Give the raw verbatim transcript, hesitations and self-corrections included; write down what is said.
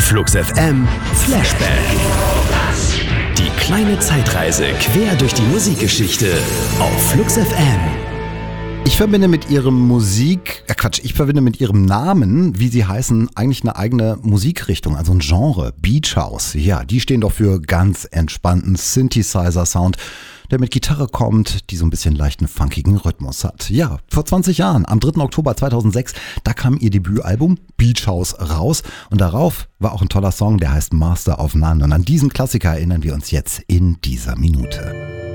Flux F M Flashback. Die kleine Zeitreise quer durch die Musikgeschichte auf Flux F M. Ich verbinde mit ihrem Musik, ja Quatsch, ich verbinde mit ihrem Namen, wie sie heißen, eigentlich eine eigene Musikrichtung, also ein Genre, Beach House. Ja, die stehen doch für ganz entspannten Synthesizer-Sound, der mit Gitarre kommt, die so ein bisschen leichten funkigen Rhythmus hat. Ja, vor zwanzig Jahren, am dritten Oktober zweitausendsechs, da kam ihr Debütalbum Beach House raus und darauf war auch ein toller Song, der heißt Master of None. Und an diesen Klassiker erinnern wir uns jetzt in dieser Minute.